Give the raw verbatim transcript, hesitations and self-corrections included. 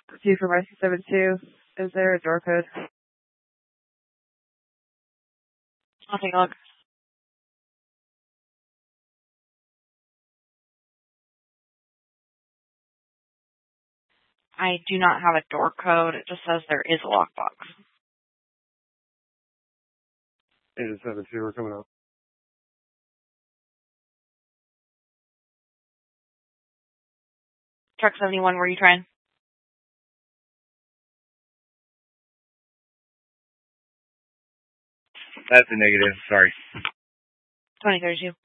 Two for Rescue seven two. Is there a door code? I'll take a look. I do not have a door code. It just says there is a lockbox. Agent seven two, we're coming up. Truck seventy-one, where are you trying? That's a negative, sorry. twenty thirty-two.